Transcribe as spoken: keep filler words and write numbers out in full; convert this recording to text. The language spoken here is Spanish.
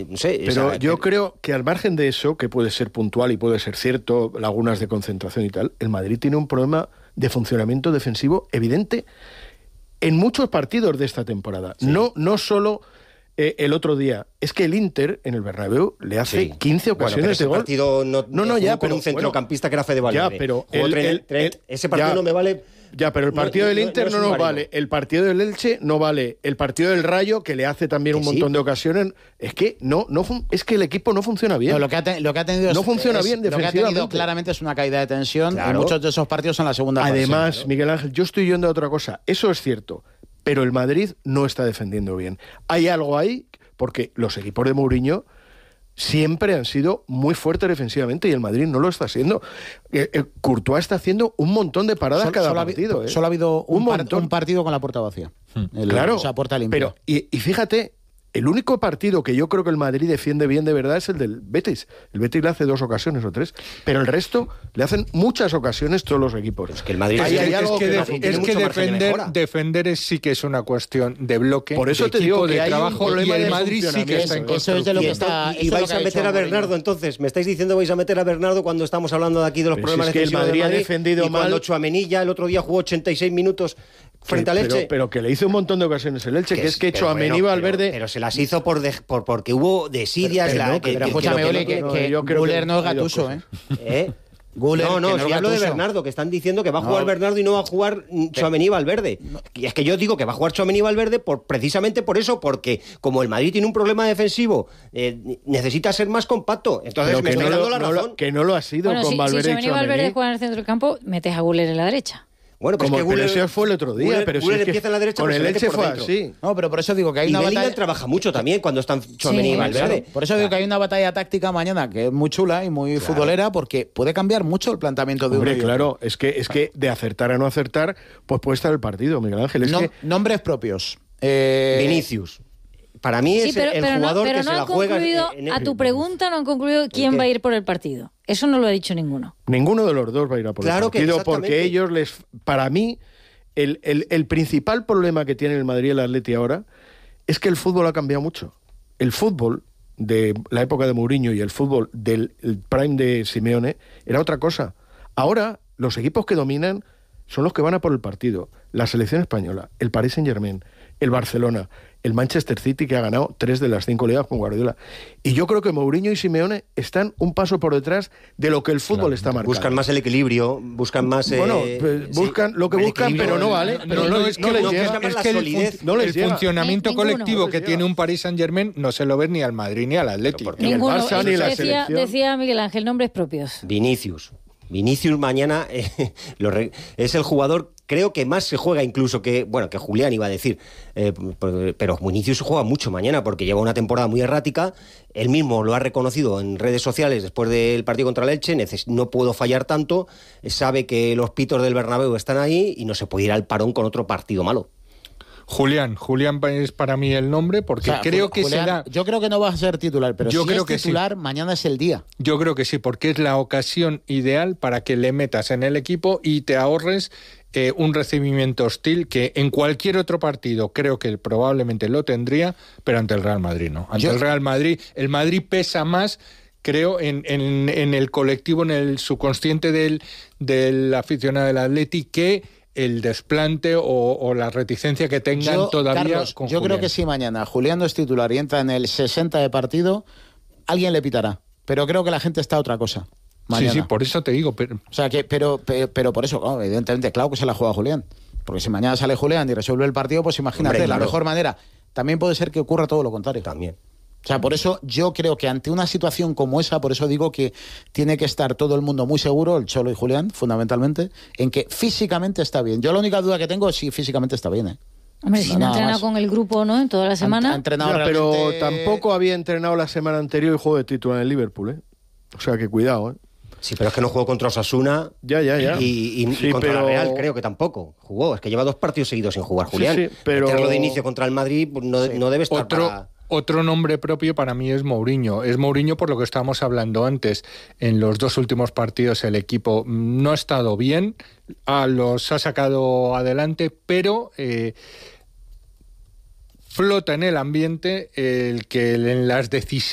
no sé. Pero esa, yo pero... creo que al margen de eso, que puede ser puntual y puede ser cierto, lagunas de concentración y tal, el Madrid tiene un problema de funcionamiento defensivo evidente en muchos partidos de esta temporada. Sí. No, no solo eh, el otro día. Es que el Inter, en el Bernabéu, le hace sí. quince ocasiones bueno, de gol. Partido no, no, no, ya, con pero, un centrocampista bueno, que era Fede Valverde. Ya, pero el, Trent, el, Trent, el, ese partido ya, no me vale... Ya, pero el partido no, del Inter no, no, no nos vale. El partido del Elche no vale. El partido del Rayo, que le hace también un sí. montón de ocasiones. Es que no, no es que el equipo no funciona bien. No, lo, que ha te, lo que ha tenido no es, funciona es, bien defensivamente. Lo que ha tenido claramente es una caída de tensión. Claro. En muchos de esos partidos en la segunda fase. Además, claro. Miguel Ángel, yo estoy yendo a otra cosa. Eso es cierto. Pero el Madrid no está defendiendo bien. Hay algo ahí, porque los equipos de Mourinho siempre han sido muy fuertes defensivamente y el Madrid no lo está haciendo. Eh, eh, Courtois está haciendo un montón de paradas solo, cada solo partido. Ha, eh. Solo ha habido un, un, par, un partido con la puerta vacía. Hmm. El, claro, o sea, puerta limpia. Pero, y, y fíjate, el único partido que yo creo que el Madrid defiende bien de verdad es el del Betis. El Betis le hace dos ocasiones o tres, pero el resto le hacen muchas ocasiones todos los equipos. Es que el Madrid... Es que, es que, que, def es que defender, de defender es, sí que es una cuestión de bloque, por eso de te equipo, digo que de hay trabajo, un y el de Madrid sí que está en eso es de lo que está, y, y vais a meter a Bernardo, Mourinho. Entonces, me estáis diciendo que vais a meter a Bernardo cuando estamos hablando de aquí de los pero problemas si es que el Madrid, Madrid ha defendido y mal. Cuando Tchouaméni ya el otro día jugó ochenta y seis minutos frente al Elche. Pero, pero que le hizo un montón de ocasiones el Elche, que, que es que Tchouaméni bueno, Valverde... Pero, pero se las hizo por, de, por porque hubo desidias... Pero, la, no, que, pero que, escúchame, que, Oli, que, que, que, que Güler no es Gattuso, ¿eh? ¿Eh? Güler, no, no, no si hablo de Bernardo, que están diciendo que va a jugar no. Bernardo y no va a jugar Tchouaméni Valverde. No. Y es que yo digo que va a jugar Tchouaméni Valverde por, precisamente por eso, porque como el Madrid tiene un problema defensivo, eh, necesita ser más compacto. Entonces me estoy no dando lo, la razón. No lo, que no lo ha sido bueno, con si, Valverde si y Tchouaméni Valverde juega en el centro del campo, metes a Güler en la derecha. Bueno, pues como, es que Güler, pero eso fue el otro día. Güler, pero Güler si es empieza en la derecha, con el Elche fue dentro. así. No, pero por eso digo que hay y una Bellingham batalla... trabaja mucho también cuando están Tchouaméni y sí, Valverde. Claro. Por eso digo que hay una batalla táctica mañana que es muy chula y muy claro. futbolera, porque puede cambiar mucho el planteamiento de Hombre, uno. claro, es que, es que de acertar a no acertar, pues puede estar el partido, Miguel Ángel. Es no, que... Nombres propios. Eh... Vinicius. Para mí sí, es pero, el pero jugador no, pero que no se la juega... Concluido, en, en, a tu pregunta no han concluido quién va a ir por el partido. Eso no lo ha dicho ninguno. Ninguno de los dos va a ir a por claro el partido, que porque ellos les... Para mí... El, el, el principal problema que tiene el Madrid y el Atleti ahora es que el fútbol ha cambiado mucho. El fútbol de la época de Mourinho y el fútbol del el prime de Simeone era otra cosa. Ahora los equipos que dominan son los que van a por el partido. La selección española, el Paris Saint-Germain, el Barcelona, el Manchester City, que ha ganado tres de las cinco ligas con Guardiola. Y yo creo que Mourinho y Simeone están un paso por detrás de lo que el fútbol claro, está marcando. Buscan más el equilibrio, buscan más... Eh, bueno, pues buscan sí, lo que buscan, pero no vale. No, pero no, no, no es no que, les no, llega. Es que el, fun no les el llega. funcionamiento Ni, colectivo ninguno. que tiene un Paris Saint-Germain no se lo ve ni al Madrid ni al Atlético. Ni el Barça, ni la decía, selección. Decía Miguel Ángel, nombres propios. Vinicius. Vinicius mañana eh, lo re, es el jugador, creo que más se juega incluso que, bueno, que Julián iba a decir, eh, pero Vinicius juega mucho mañana porque lleva una temporada muy errática, él mismo lo ha reconocido en redes sociales después del partido contra el Elche, neces no puedo fallar tanto, sabe que los pitos del Bernabéu están ahí y no se puede ir al parón con otro partido malo. Julián, Julián es para mí el nombre porque o sea, creo que Julián, será... Yo creo que no va a ser titular, pero yo si creo es que titular, sí. mañana es el día. Yo creo que sí, porque es la ocasión ideal para que le metas en el equipo y te ahorres eh, un recibimiento hostil que en cualquier otro partido creo que probablemente lo tendría, pero ante el Real Madrid no. Ante yo... el Real Madrid, el Madrid pesa más... creo, en, en, en el colectivo, en el subconsciente del, del aficionado del Atleti, que el desplante o, o la reticencia que tengan yo, todavía Carlos, con yo Julián. Creo que si mañana Julián no es titular y entra en el sesenta de partido, alguien le pitará. Pero creo que la gente está a otra cosa. Mañana. Sí, sí, por eso te digo. Pero... O sea, que, pero, pero, pero por eso, claro, evidentemente, claro que se la juega Julián. Porque si mañana sale Julián y resuelve el partido, pues imagínate, Hombre, claro. la mejor manera. También puede ser que ocurra todo lo contrario. También. O sea, por eso yo creo que ante una situación como esa, por eso digo que tiene que estar todo el mundo muy seguro, el Cholo y Julián, fundamentalmente, en que físicamente está bien. Yo la única duda que tengo es si físicamente está bien, ¿eh? Hombre, si no, no ha entrenado más. Con el grupo, ¿no? En toda la semana. Ha, ha entrenado ya, realmente... Pero tampoco había entrenado la semana anterior y juego de título en el Liverpool, ¿eh? O sea, que cuidado, ¿eh? Sí, pero es que no jugó contra Osasuna. Ya, ya, ya. Y, y, sí, y contra pero... la Real creo que tampoco jugó. Es que lleva dos partidos seguidos sin jugar, Julián. Sí, sí, pero... Meterlo de inicio contra el Madrid no, sí. no debe estar Otro... para... Otro nombre propio para mí es Mourinho. Es Mourinho por lo que estábamos hablando antes. En los dos últimos partidos el equipo no ha estado bien, a los ha sacado adelante, pero eh, flota en el ambiente el que en las decisiones